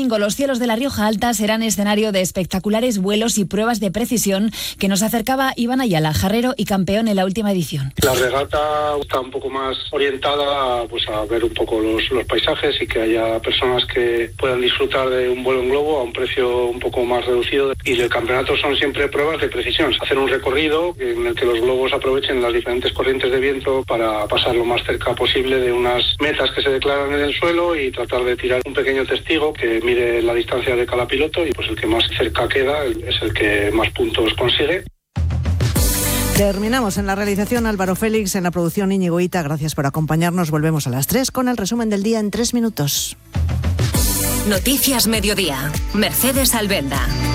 domingo los cielos de la Rioja Alta serán escenario de espectaculares vuelos y pruebas de precisión que nos acercaba Iván Ayala, jarrero y campeón en la última edición. La regata está un poco más orientada a ver un poco los paisajes y que haya personas que puedan disfrutar de un vuelo en globo a un precio un poco más reducido. Y el campeonato son siempre pruebas de precisión. Hacer un recorrido en el que los globos aprovechen las diferentes corrientes de viento para pasar lo más cerca posible de unas metas que se declaran en el suelo y tratar de tirar un pequeño testigo que mide la distancia de cada piloto y pues el que más cerca queda es el que más puntos consigue. Terminamos en la realización Álvaro Félix, en la producción Íñigo Hita. Gracias por acompañarnos. Volvemos a las 3 con el resumen del día en 3 minutos. Noticias Mediodía. Mercedes Albenda.